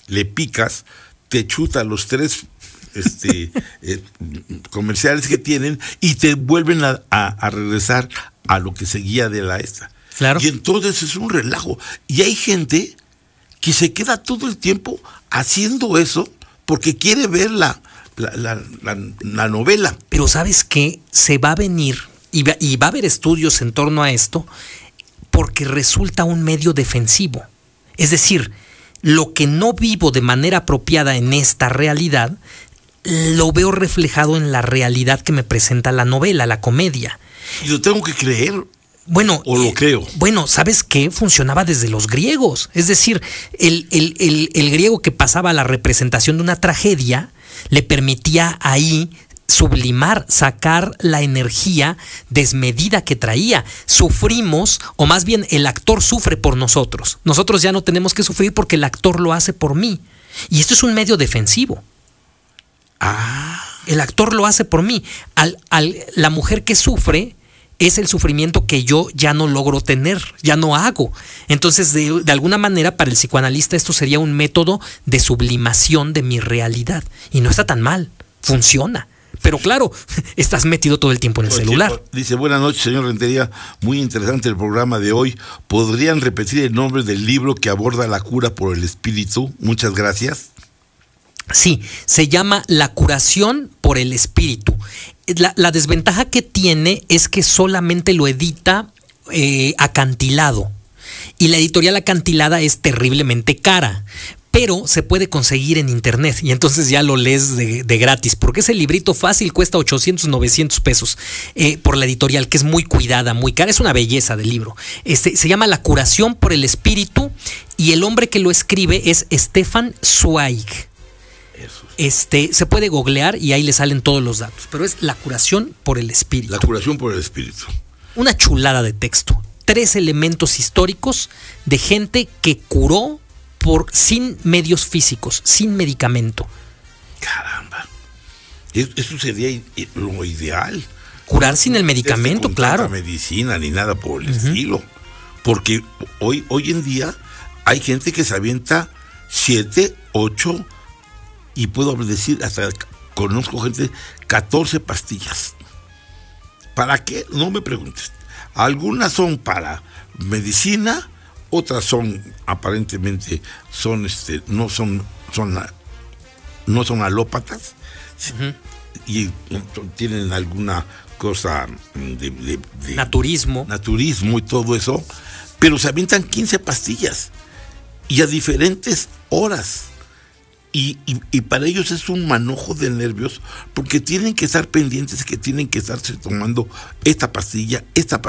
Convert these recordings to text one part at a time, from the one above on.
le picas, te chuta los 3 comerciales que tienen y te vuelven a regresar a lo que seguía de la esta. Claro. Y entonces es un relajo. Y hay gente que se queda todo el tiempo haciendo eso porque quiere ver la novela. Pero ¿sabes qué? Se va a venir y va a haber estudios en torno a esto porque resulta un medio defensivo. Es decir, lo que no vivo de manera apropiada en esta realidad, lo veo reflejado en la realidad que me presenta la novela, la comedia. ¿Y lo tengo que creer? Bueno, ¿O lo creo? Bueno, ¿sabes qué? Funcionaba desde los griegos. Es decir, el griego que pasaba a la representación de una tragedia le permitía ahí sublimar, sacar la energía desmedida que traía. Sufrimos, o más bien el actor sufre por nosotros. Nosotros ya no tenemos que sufrir porque el actor lo hace por mí. Y esto es un medio defensivo. El actor lo hace por mí. La mujer que sufre es el sufrimiento que yo ya no logro tener, ya no hago. Entonces, de alguna manera, para el psicoanalista esto sería un método de sublimación de mi realidad. Y no está tan mal, funciona. Pero claro, estás metido todo el tiempo en el celular. Dice, buenas noches, señor Rentería, muy interesante el programa de hoy. ¿Podrían repetir el nombre del libro que aborda la cura por el espíritu? Muchas gracias. Sí, se llama La curación por el espíritu. La desventaja que tiene es que solamente lo edita Acantilado. Y la editorial Acantilada es terriblemente cara. Pero se puede conseguir en internet y entonces ya lo lees de gratis, porque ese librito fácil cuesta 800, 900 pesos por la editorial, que es muy cuidada, muy cara, es una belleza de libro. Se llama La curación por el espíritu y el hombre que lo escribe es Stefan Zweig. Se puede googlear y ahí le salen todos los datos, pero es La curación por el espíritu. La curación por el espíritu. Una chulada de texto, 3 elementos históricos de gente que curó sin medios físicos, sin medicamento. Caramba. Eso sería lo ideal. Curar sin el medicamento, claro. No medicina ni nada por el estilo. Porque hoy en día hay gente que se avienta 7, 8 y puedo decir, hasta conozco gente, 14 pastillas. ¿Para qué? No me preguntes. Algunas son para medicina, otras son aparentemente no son alópatas, y tienen alguna cosa de naturismo y todo eso, pero se avientan 15 pastillas y a diferentes horas. Y para ellos es un manojo de nervios porque tienen que estar pendientes, que tienen que estarse tomando esta pastilla.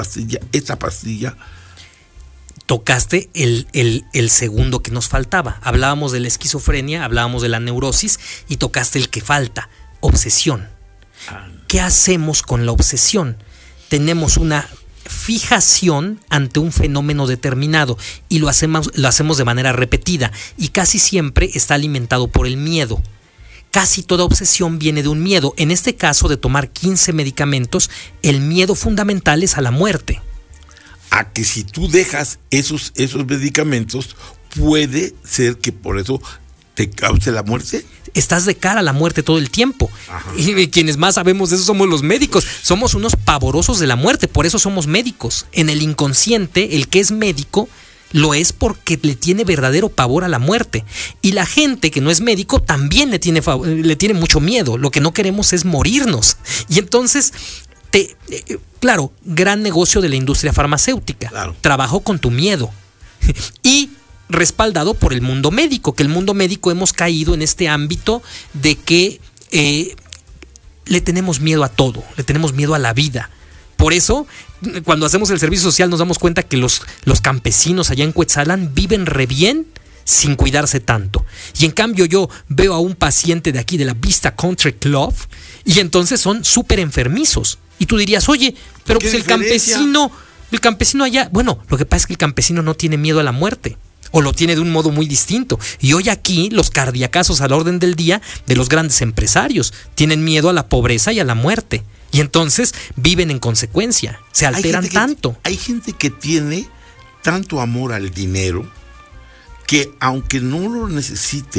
Tocaste el segundo que nos faltaba. Hablábamos de la esquizofrenia, hablábamos de la neurosis y tocaste el que falta, obsesión. ¿Qué hacemos con la obsesión? Tenemos una fijación ante un fenómeno determinado y lo hacemos de manera repetida y casi siempre está alimentado por el miedo. Casi toda obsesión viene de un miedo. En este caso, de tomar 15 medicamentos, el miedo fundamental es a la muerte. A que si tú dejas esos medicamentos, puede ser que por eso te cause la muerte. Estás de cara a la muerte todo el tiempo. Ajá. Y quienes más sabemos de eso somos los médicos. Somos unos pavorosos de la muerte, por eso somos médicos. En el inconsciente, el que es médico lo es porque le tiene verdadero pavor a la muerte. Y la gente que no es médico también le tiene mucho miedo. Lo que no queremos es morirnos. Y entonces, claro, gran negocio de la industria farmacéutica. Claro. Trabajo con tu miedo. Y respaldado por el mundo médico, que el mundo médico hemos caído en este ámbito de que le tenemos miedo a todo, le tenemos miedo a la vida. Por eso, cuando hacemos el servicio social nos damos cuenta que los campesinos allá en Cuetzalan viven re bien sin cuidarse tanto. Y en cambio yo veo a un paciente de aquí de la Vista Country Club y entonces son súper enfermizos. Y tú dirías, oye, pero pues el campesino allá, bueno, lo que pasa es que el campesino no tiene miedo a la muerte. O lo tiene de un modo muy distinto. Y hoy aquí los cardiacazos a la orden del día de los grandes empresarios tienen miedo a la pobreza y a la muerte. Y entonces viven en consecuencia. Se alteran tanto. Hay gente que tiene tanto amor al dinero que aunque no lo necesite,